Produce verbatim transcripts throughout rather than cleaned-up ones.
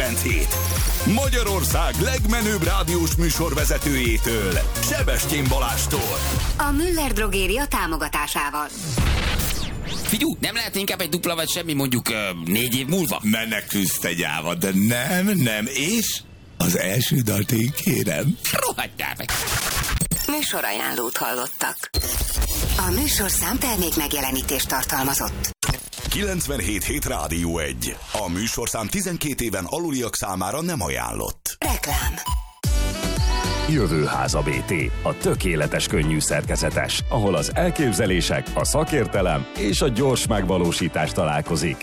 kilenc hét. Magyarország legmenőbb rádiós műsorvezetőjétől, Sebestyén Balástól. A Müller Drogéria támogatásával. Figyú, nem lehet inkább egy dupla vagy semmi mondjuk uh, négy év múlva? Menekülsz te gyáva, de nem, nem, és az első dalt én kérem. Rohadjál meg! Műsorajánlót hallottak. A műsorszám termék megjelenítést tartalmazott. kilencvenhét hét Rádió egy. A műsorszám tizenkét éven aluliak számára nem ajánlott. Reklám. Jövőháza bé té, a tökéletes könnyű szerkezetes, ahol az elképzelések, a szakértelem és a gyors megvalósítás találkozik.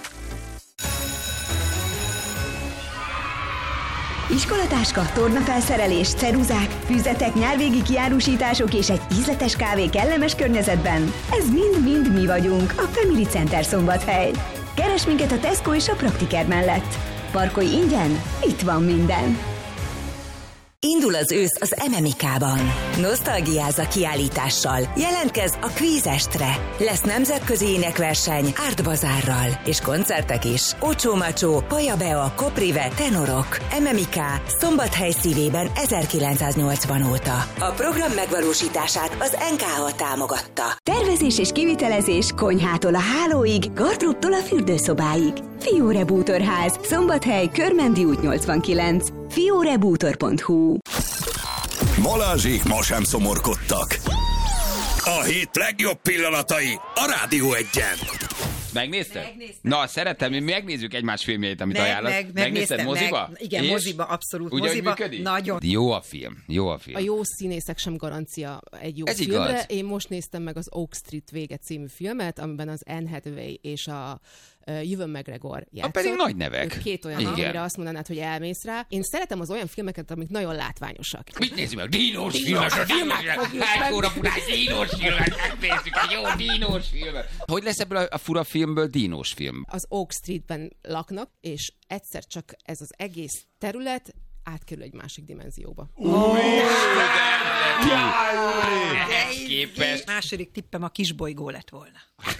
Iskolatáska, tornafelszerelés, ceruzák, füzetek, nyárvégi kiárusítások és egy ízletes kávé kellemes környezetben. Ez mind-mind mi vagyunk, a Family Center Szombathely. Keresd minket a Tesco és a Praktiker mellett. Parkolj ingyen, itt van minden. Indul az ősz az em em i ká-ban. Nosztalgiázz a kiállítással. Jelentkezz a Kvízestre. Lesz nemzetközi énekverseny Art Bazárral. És koncertek is. Ocsó Macsó, Paja Bea, Koprive, Tenorok. em em i ká Szombathely szívében ezerkilencszáznyolcvan óta. A program megvalósítását az en ká á támogatta. Tervezés és kivitelezés konyhától a hálóig, gardróbtól a fürdőszobáig. Fióre Bútorház, Szombathely, Körmendi út nyolcvankilenc. fiorebútor pont hu. Balázsék ma sem szomorkodtak. A hét legjobb pillanatai a Rádió egyen. Megnézted? Megnéztem. Na, szeretem, mi megnézzük egymás filmjeit, amit meg, ajánlasz. Meg, Megnézted moziba? Meg, igen, és? moziba, abszolút. Ugyan moziba, működik? Nagyon. Jó a film, jó a film. A jó színészek sem garancia egy jó Ez filmre. igaz. Én most néztem meg az Oak Street vége című filmet, amiben az Anne Hathaway és a uh, Ewan McGregor játszott. A pedig nagy nevek. Ők két olyan, igen. amire azt mondanád, hogy elmész rá. Én szeretem az olyan filmeket, amik nagyon látványosak. Mit nézzük meg? Dínos filmet! Hány óra furás dínos filmet megnézzük, egy jó dínos filmet! Hogy lesz ebből a fura filmből dínos film? Az Oak Streetben laknak, és egyszer csak ez az egész terület átkerül egy másik dimenzióba. Ehhez képest. Második tippem a kisbolygó lett volna.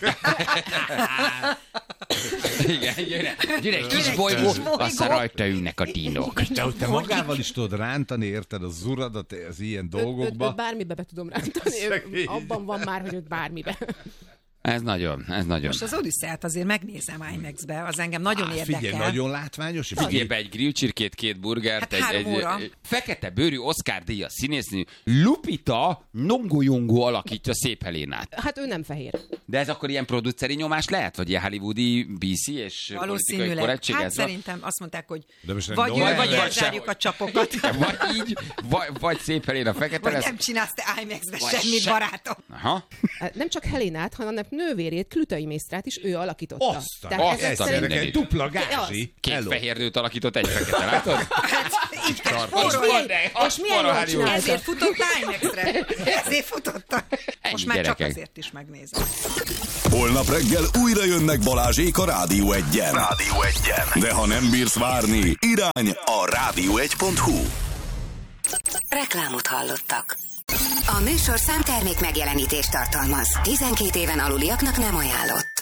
Igen, gyere, gyere egy kis bolygó, aztán rajta ülnek a dínok. Te, te magával is tudod rántani, érted, az uradat az ilyen dolgokba. Ő, ő, ő bármibe be tudom rántani, ő, abban van már, hogy őt bármibe. Ez nagyon, ez nagyon. Most az Odüsszát azért megnézem IMAX-be, az engem nagyon Á, érdekel. Figyelj, nagyon látványos. Figyelj be egy grillcsirkét, két burgert, Hát egy, egy, óra. egy fekete bőrű Oscar-díjas színésznő Lupita Nyong'o alakítja Szép Helénát. Hát ő nem fehér. De ez akkor ilyen produceri nyomás lehet? Vagy ilyen hollywoodi bé cé és politikai korrektség? Hát ez van? szerintem azt mondták, hogy vagy vagy ő, vagy elzárjuk sem. a csapokat. Vagy így, vagy, vagy Szép Helena fekete Vagy lesz. nem csinálsz te IMAX-be Vagy semmit, se. barátom. Aha. Nem csak Helénát, hanem nővérét, Klütai Mésztrát is ő alakította. Aztán, Tehát azt ezek a szerint- mindenit. egy dupla gázsi. Két Hello. fehér nőt alakított egy fekete, látod? Így kell És spórolni. milyen- és milyen jól csinálta. Ezért futott IMAX-re. Ezért futottam. Most már csak gyerekek. azért is megnézem. Holnap reggel újra jönnek Balázsék a Rádió egyen. Rádió egyen. De ha nem bírsz várni, irány a rádió egy pont hu. Reklámot hallottak. A műsorszám termék megjelenítést tartalmaz. tizenkét éven aluliaknak nem ajánlott.